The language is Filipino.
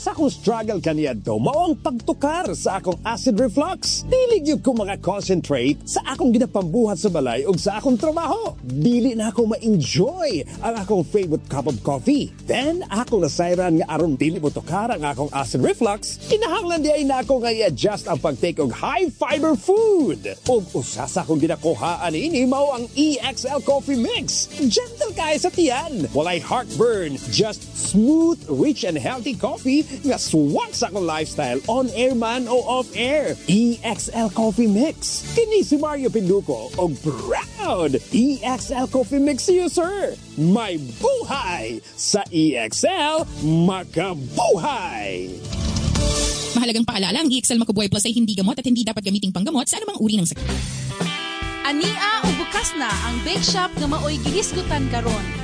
Sa akong struggle kaniadto, mao ang pagtukar sa akong acid reflux. Dili gyud ko maka-concentrate sa akong ginapambuhat sa balay ug sa akong trabaho. Dili na ako ma-enjoy ang akong favorite cup of coffee. Then, ako nasayran nga aron dili mo tukar ang akong acid reflux, kinahanglan di ay na ako nga i-adjust ang pagtake og high-fiber food. Ug usa sa akong ginakuhaan ini mao ang EXL Coffee Mix. Gentle kay sa tiyan. Walay heartburn. Just smooth, rich, and healthy coffee nga swak sa akong lifestyle on-air man o off-air. EXL Coffee Mix. Kini si Mario Pinduco o proud EXL Coffee Mix user. May buhay sa EXL Makabuhay! Mahalagang paalala, ang EXL Makabuhay Plus ay hindi gamot at hindi dapat gamiting panggamot sa anumang uri ng sakit. Ania o bukas na ang bake shop nga maoy gihisgutan karon.